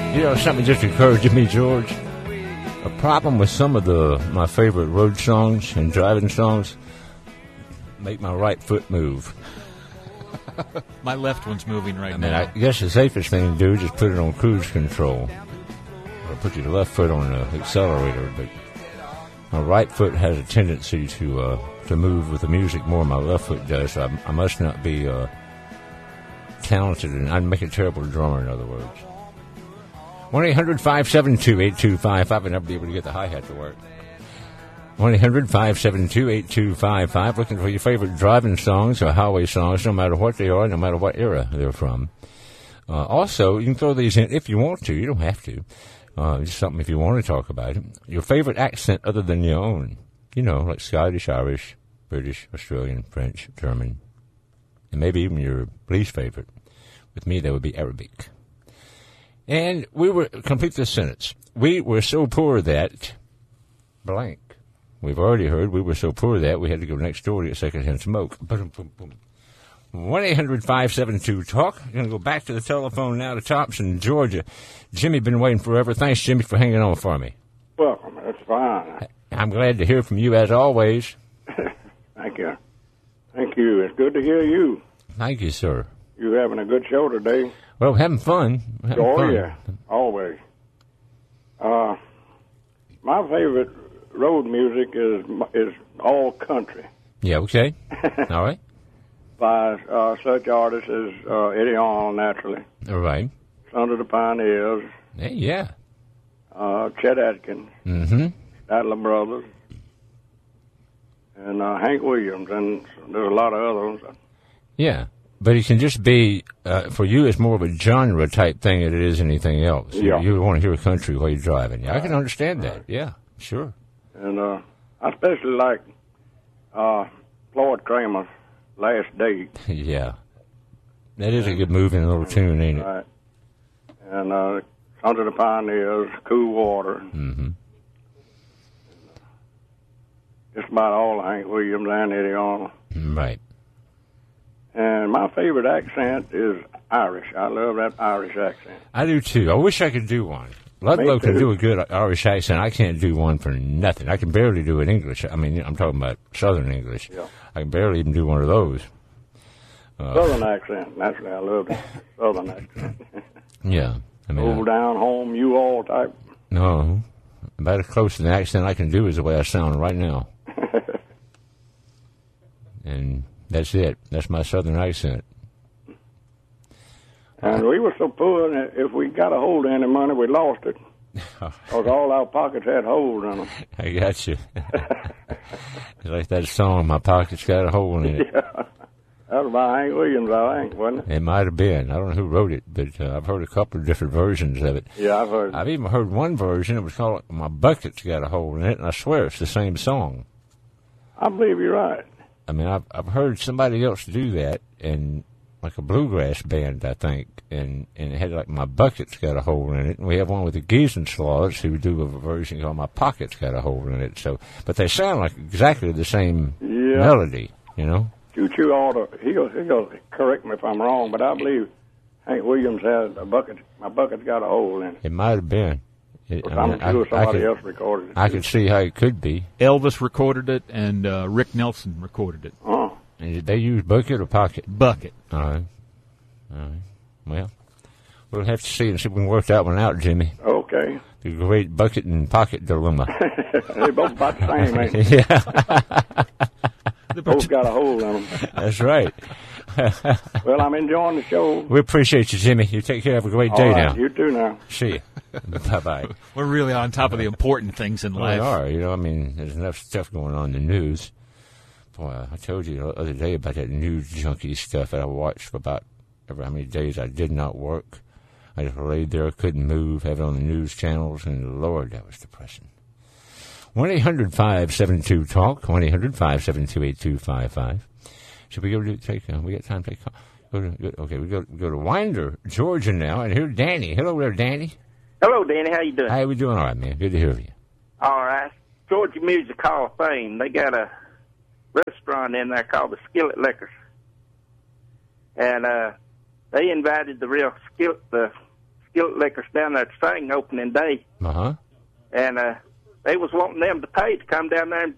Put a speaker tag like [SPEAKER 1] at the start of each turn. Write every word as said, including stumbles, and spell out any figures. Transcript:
[SPEAKER 1] You know, something just occurred to me, George. A problem with some of the my favorite road songs and driving songs make my right foot move.
[SPEAKER 2] My left one's moving right
[SPEAKER 1] I mean,
[SPEAKER 2] now.
[SPEAKER 1] I guess the safest thing to do is just put it on cruise control. Or put your left foot on the accelerator. But my right foot has a tendency to uh, to move with the music more than my left foot does. So I, I must not be uh, talented, and I'd make a terrible drummer, in other words. one eight hundred five seven two eight two five five. I'd never be able to get the hi-hat to work. one eight hundred five seven two eight two five five. Looking for your favorite driving songs or highway songs, no matter what they are, no matter what era they're from. Uh, also, you can throw these in if you want to. You don't have to. Uh, just something if you want to talk about it. Your favorite accent other than your own. You know, like Scottish, Irish, British, Australian, French, German. And maybe even your least favorite. With me, that would be Arabic. And we were, complete this sentence. We were so poor that, blank. We've already heard we were so poor that we had to go next door to get secondhand smoke. one eight hundred five seven two talk. We're going to go back to the telephone now to Thompson, Georgia. Jimmy, been waiting forever. Thanks, Jimmy, for hanging on for me.
[SPEAKER 3] Welcome. That's fine.
[SPEAKER 1] I'm glad to hear from you, as always.
[SPEAKER 3] Thank you. Thank you. It's good to hear you.
[SPEAKER 1] Thank you, sir.
[SPEAKER 3] You having a good show today?
[SPEAKER 1] Well, having fun. Having
[SPEAKER 3] oh,
[SPEAKER 1] fun.
[SPEAKER 3] yeah. Always. Uh, my favorite road music is is all country.
[SPEAKER 1] Yeah, okay. All right.
[SPEAKER 3] By uh, such artists as uh, Eddie Arnold, naturally.
[SPEAKER 1] All right.
[SPEAKER 3] Sons of the Pioneers.
[SPEAKER 1] Hey, yeah.
[SPEAKER 3] Uh, Chet Atkins.
[SPEAKER 1] Mm-hmm.
[SPEAKER 3] Statler Brothers. And uh, Hank Williams. And there's a lot of others.
[SPEAKER 1] Yeah. But it can just be, uh, for you, it's more of a genre type thing than it is anything else.
[SPEAKER 3] Yeah.
[SPEAKER 1] You, you want to hear country while you're driving. Yeah, I can understand that. Yeah, sure.
[SPEAKER 3] And uh, I especially like uh, Floyd Kramer's Last Date.
[SPEAKER 1] Yeah. That is a good moving little tune, ain't it?
[SPEAKER 3] Right. And uh, Sons of the Pioneers, Cool Water.
[SPEAKER 1] Mm-hmm.
[SPEAKER 3] Just about all of Hank Williams and Eddie Arnold.
[SPEAKER 1] Right.
[SPEAKER 3] And my favorite accent is Irish. I love that Irish accent.
[SPEAKER 1] I do, too. I wish I could do one. Ludlow can do a good Irish accent. I can't do one for nothing. I can barely do it English. I mean, I'm talking about Southern English.
[SPEAKER 3] Yeah.
[SPEAKER 1] I can barely even do one of those. Uh,
[SPEAKER 3] Southern accent. Naturally, I love that Southern accent.
[SPEAKER 1] Yeah. I mean,
[SPEAKER 3] Old down home, you all type.
[SPEAKER 1] No. About as close to the accent I can do is the way I sound right now. And that's it. That's my Southern accent.
[SPEAKER 3] And we were so poor that if we got a hold of any money, we lost it. Because all our pockets had holes in them.
[SPEAKER 1] I got you. It's like that song, My Pocket's Got a Hole in It.
[SPEAKER 3] Yeah. That was by Hank Williams, I think, wasn't it?
[SPEAKER 1] It might have been. I don't know who wrote it, but uh, I've heard a couple of different versions of it.
[SPEAKER 3] Yeah, I've heard.
[SPEAKER 1] I've even heard one version. It was called My Bucket's Got a Hole in It, and I swear it's the same song.
[SPEAKER 3] I believe you're right.
[SPEAKER 1] I mean, I've, I've heard somebody else do that, and like a bluegrass band, I think, and, and it had like My Bucket's Got a Hole in It, and we have one with the Giesenslaws who do a version called My Pocket's Got a Hole in It. So, but they sound like exactly the same
[SPEAKER 3] Yeah.
[SPEAKER 1] melody, you know?
[SPEAKER 3] Choo Choo ought to, he'll, he'll correct me if I'm wrong, but I believe Hank Williams had a bucket, My Bucket's Got a hole in it.
[SPEAKER 1] It might have been. It,
[SPEAKER 3] But
[SPEAKER 1] I
[SPEAKER 3] I'm
[SPEAKER 1] mean,
[SPEAKER 3] sure
[SPEAKER 1] I, I
[SPEAKER 3] somebody
[SPEAKER 1] could,
[SPEAKER 3] else recorded it.
[SPEAKER 1] I
[SPEAKER 3] too.
[SPEAKER 1] could see how it could be.
[SPEAKER 2] Elvis recorded it, and uh, Rick Nelson recorded it.
[SPEAKER 3] Oh.
[SPEAKER 1] And did they use bucket or pocket?
[SPEAKER 2] Bucket.
[SPEAKER 1] All right. All right. Well, we'll have to see and see if we can work that one out, Jimmy.
[SPEAKER 3] Okay.
[SPEAKER 1] The great bucket and pocket dilemma.
[SPEAKER 3] They're both about the same, ain't they?
[SPEAKER 1] Yeah.
[SPEAKER 3] They both got a hole in them.
[SPEAKER 1] That's right.
[SPEAKER 3] Well, I'm enjoying the show.
[SPEAKER 1] We appreciate you, Jimmy. You take care. Have a great day
[SPEAKER 3] All right,
[SPEAKER 1] now.
[SPEAKER 3] you too now.
[SPEAKER 1] See you. Bye-bye.
[SPEAKER 2] We're really on top of the important things in
[SPEAKER 1] Well,
[SPEAKER 2] life.
[SPEAKER 1] they are. You know, I mean, there's enough stuff going on in the news. Boy, I told you the other day about that news junkie stuff that I watched for about ever how many days I did not work. I just laid there, couldn't move, have it on the news channels, and Lord, that was depressing. one eight hundred five seven two talk, one eight hundred five seven two eight two five five. Should we go to take, uh, we got time to take, go to, go, okay, we go, we go to Winder, Georgia now, and here's Danny. Hello there, Danny.
[SPEAKER 4] Hello, Danny. How you doing?
[SPEAKER 1] How we doing? All right, man. Good to hear you.
[SPEAKER 4] All right. Georgia Music Hall of Fame. They got a restaurant in there called the Skillet Liquors. And uh, they invited the real Skillet, the Skillet Liquors down there to sing opening day.
[SPEAKER 1] Uh huh.
[SPEAKER 4] And uh, they was wanting them to pay to come down there and